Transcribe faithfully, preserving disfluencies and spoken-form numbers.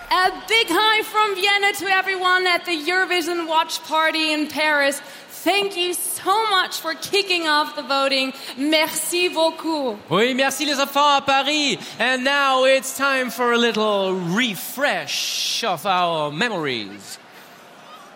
A big hi from Vienna to everyone at the Eurovision Watch Party in Paris. Thank you so much for kicking off the voting. Merci beaucoup. Oui, merci les enfants à Paris. And now it's time for a little refresh of our memories.